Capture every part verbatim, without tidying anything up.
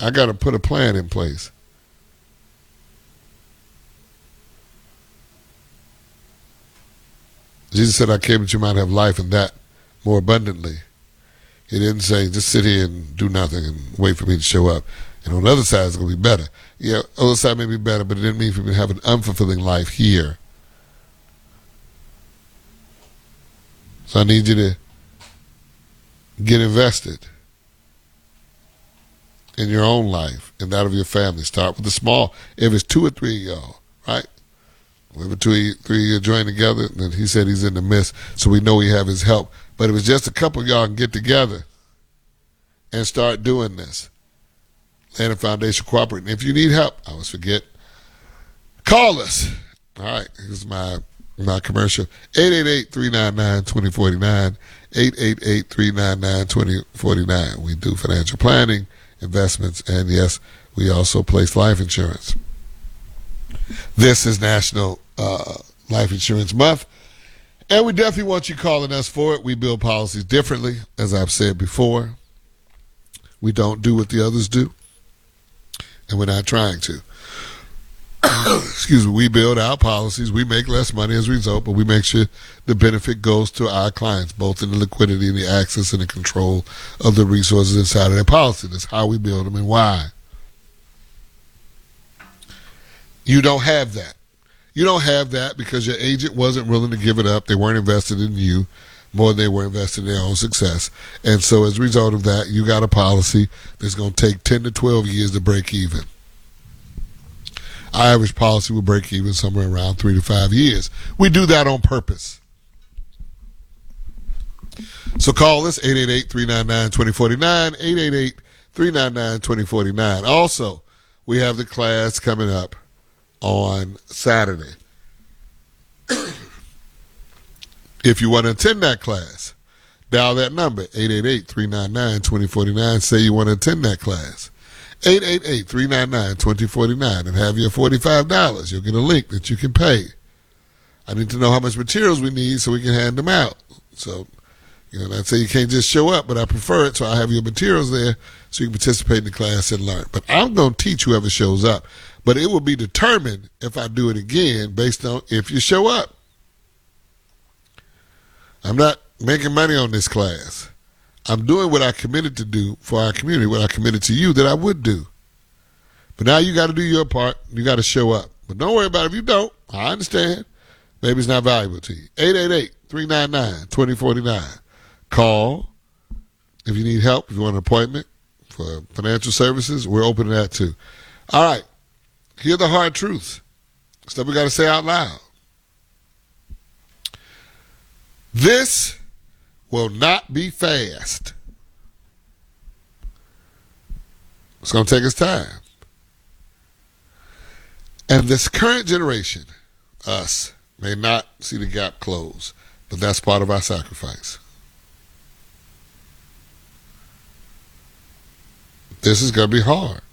I got to put a plan in place. Jesus said, I came that you might have life and that more abundantly. He didn't say, just sit here and do nothing and wait for me to show up. And on the other side, it's going to be better. Yeah, on the other side may be better, but it didn't mean for me to have an unfulfilling life here. So I need you to get invested in your own life and that of your family. Start with the small. If it's two or three of y'all, right? If two, three of you join together, then he said he's in the midst, so we know we have his help. But if it's just a couple of y'all can get together and start doing this, Land and Foundation Cooperating. If you need help, I always forget, call us. All right, here's my my commercial. eight eight eight, three nine nine, two zero four nine. eight eight eight, three nine nine, two zero four nine. We do financial planning, investments, and yes, we also place life insurance. This is National uh, Life Insurance Month, and we definitely want you calling us for it. We build policies differently, as I've said before. We don't do what the others do, and we're not trying to. Excuse me. We build our policies. We make less money as a result, but we make sure the benefit goes to our clients, both in the liquidity and the access and the control of the resources inside of their policy. That's how we build them and why. You don't have that. You don't have that because your agent wasn't willing to give it up. They weren't invested in you more than they were invested in their own success. And so as a result of that, you got a policy that's going to take ten to twelve years to break even. Our average policy will break even somewhere around three to five years. We do that on purpose. So call us, eight eight eight, three nine nine, two zero four nine, eight eight eight, three nine nine, two zero four nine. Also, we have the class coming up on Saturday. If you want to attend that class, dial that number, eight eight eight, three nine nine, two zero four nine. Say you want to attend that class. eight eight eight, three nine nine, two zero four nine and have your forty-five dollars. You'll get a link that you can pay. I need to know how much materials we need so we can hand them out. So, you know, I'd say you can't just show up, but I prefer it, so I have your materials there so you can participate in the class and learn. But I'm going to teach whoever shows up. But it will be determined if I do it again based on if you show up. I'm not making money on this class. I'm doing what I committed to do for our community, what I committed to you that I would do. But now you got to do your part. You got to show up. But don't worry about it if you don't. I understand. Maybe it's not valuable to you. eight eight eight, three nine nine, two zero four nine. Call if you need help, if you want an appointment for financial services. We're open to that too. All right. Hear the hard truths. Stuff we got to say out loud. This will not be fast. It's going to take us time. And this current generation, us, may not see the gap close, but that's part of our sacrifice. This is going to be hard.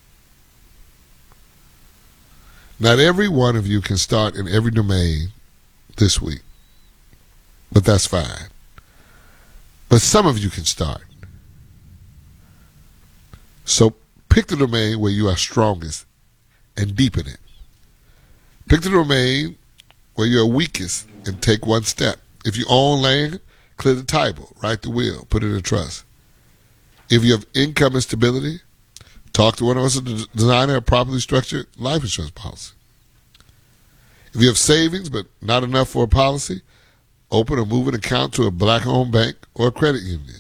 Not every one of you can start in every domain this week, but that's fine. But some of you can start. So pick the domain where you are strongest and deepen it. Pick the domain where you're weakest and take one step. If you own land, clear the title, write the will, put it in a trust. If you have income and stability, talk to one of us to design a properly structured life insurance policy. If you have savings but not enough for a policy, open or move an account to a black-owned bank or a credit union.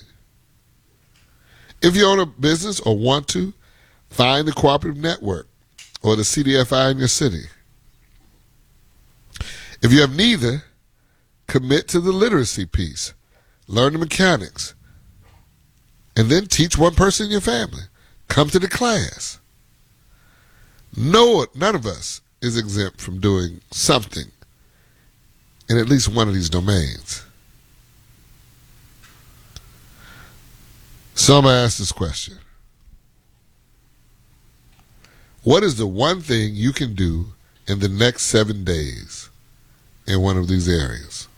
If you own a business or want to, find the cooperative network or the C D F I in your city. If you have neither, commit to the literacy piece. Learn the mechanics. And then teach one person in your family. Come to the class. No, none of us is exempt from doing something in at least one of these domains. So I'm going to ask this question. What is the one thing you can do in the next seven days in one of these areas?